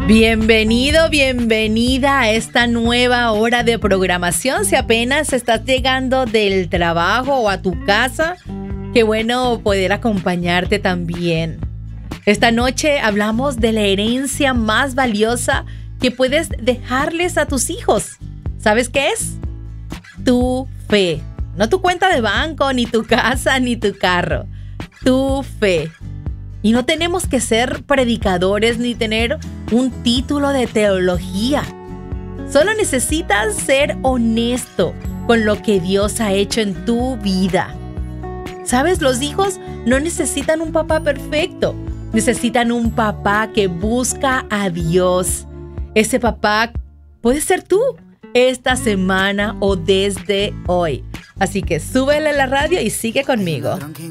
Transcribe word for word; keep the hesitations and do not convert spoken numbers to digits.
Bienvenido, bienvenida a esta nueva hora de programación. Si apenas estás llegando del trabajo o a tu casa, qué bueno poder acompañarte también. Esta noche hablamos de la herencia más valiosa que puedes dejarles a tus hijos. ¿Sabes qué es? Tu fe. No tu cuenta de banco, ni tu casa, ni tu carro. Tu fe. Y no tenemos que ser predicadores ni tener un título de teología. Solo necesitas ser honesto con lo que Dios ha hecho en tu vida. ¿Sabes? Los hijos no necesitan un papá perfecto. Necesitan un papá que busca a Dios. Ese papá puede ser tú esta semana o desde hoy. Así que súbele la radio y sigue conmigo.